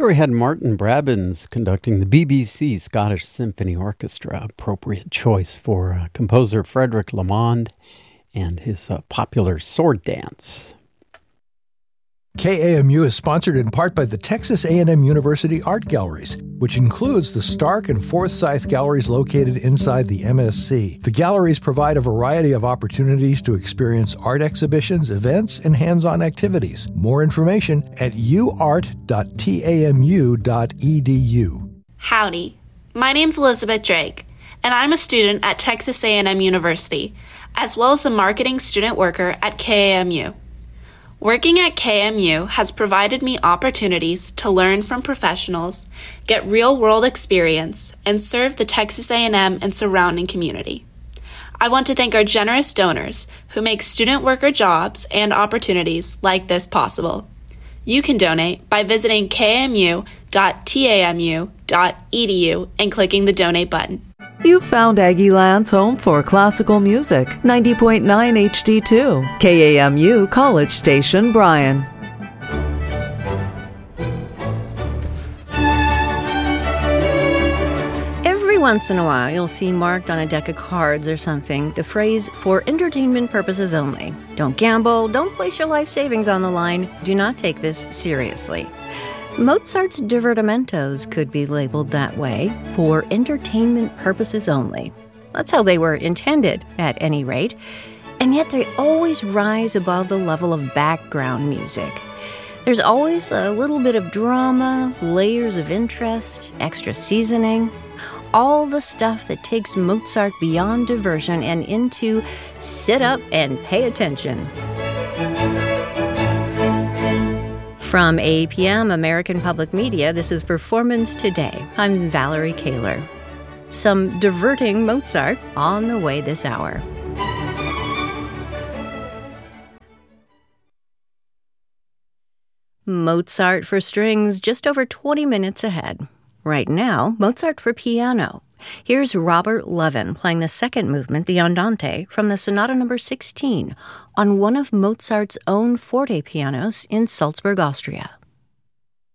Here we had Martin Brabbins conducting the BBC Scottish Symphony Orchestra, appropriate choice for composer Frederick Lamond and his popular sword dance. KAMU is sponsored in part by the Texas A&M University Art Galleries, which includes the Stark and Forsyth Galleries located inside the MSC. The galleries provide a variety of opportunities to experience art exhibitions, events, and hands-on activities. More information at uart.tamu.edu. Howdy, my name's Elizabeth Drake, and I'm a student at Texas A&M University, as well as a marketing student worker at KAMU. Working at KAMU has provided me opportunities to learn from professionals, get real-world experience, and serve the Texas A&M and surrounding community. I want to thank our generous donors who make student worker jobs and opportunities like this possible. You can donate by visiting kmu.tamu.edu and clicking the donate button. You've found Aggieland's home for classical music, 90.9 HD2, KAMU College Station, Bryan. Every once in a while, you'll see marked on a deck of cards or something the phrase, "for entertainment purposes only." Don't gamble, don't place your life savings on the line, do not take this seriously. Mozart's divertimentos could be labeled that way, for entertainment purposes only. That's how they were intended, at any rate. And yet they always rise above the level of background music. There's always a little bit of drama, layers of interest, extra seasoning, all the stuff that takes Mozart beyond diversion and into sit up and pay attention. From APM, American Public Media, this is Performance Today. I'm Valerie Kaler. Some diverting Mozart on the way this hour. Mozart for strings just over 20 minutes ahead. Right now, Mozart for piano. Here's Robert Levin playing the second movement, the Andante, from the Sonata No. 16 on one of Mozart's own forte pianos in Salzburg, Austria.